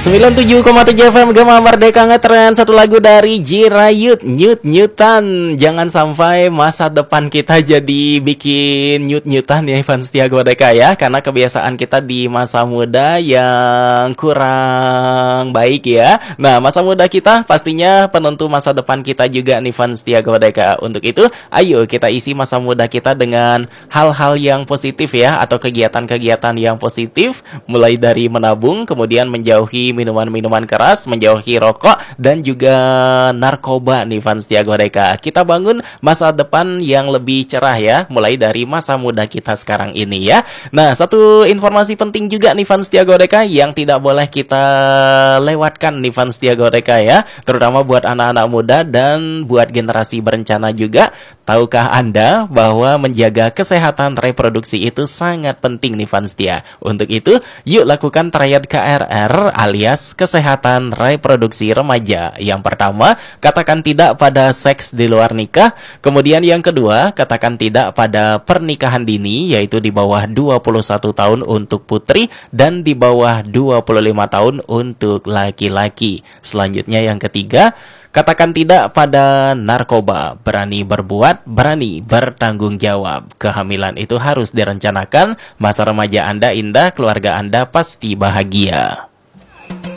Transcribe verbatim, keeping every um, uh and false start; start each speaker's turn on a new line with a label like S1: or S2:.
S1: sembilan puluh tujuh koma tujuh F M Gema Merdeka ngetren. Satu lagu dari Jirayut, Nyut Nyutan. Jangan sampai masa depan kita jadi bikin nyut nyutan ya Ivan Setiago Merdeka ya. Karena kebiasaan kita di masa muda yang kurang baik ya. Nah, masa muda kita pastinya penentu masa depan kita juga nih Ivan Setiago Merdeka. Untuk itu, ayo kita isi masa muda kita dengan hal-hal yang positif ya. Atau kegiatan-kegiatan yang positif. Mulai dari menabung, kemudian menjauhi minuman-minuman keras, menjauhi rokok, dan juga narkoba nih fans Tiago Deka. Kita bangun masa depan yang lebih cerah ya, mulai dari masa muda kita sekarang ini ya. Nah, satu informasi penting juga nih fans Tiago Deka yang tidak boleh kita lewatkan nih fans Tiago Deka ya, terutama buat anak-anak muda dan buat generasi berencana juga. Tahukah Anda bahwa menjaga kesehatan reproduksi itu sangat penting nih fans Tia. Untuk itu, yuk lakukan triad K R R alias kesehatan reproduksi remaja. Yang pertama, katakan tidak pada seks di luar nikah. Kemudian yang kedua, katakan tidak pada pernikahan dini, yaitu di bawah dua puluh satu tahun untuk putri dan di bawah dua puluh lima tahun untuk laki-laki. Selanjutnya yang ketiga, katakan tidak pada narkoba. Berani berbuat, berani bertanggung jawab. Kehamilan itu harus direncanakan. Masa remaja Anda indah, keluarga Anda pasti bahagia.